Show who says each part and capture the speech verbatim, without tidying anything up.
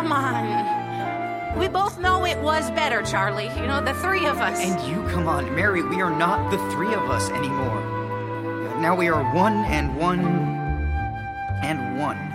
Speaker 1: come on. We both know it was better, Charlie. You know, the three of us.
Speaker 2: And you, come on, Mary, we are not the three of us anymore. Now we are one and one and one.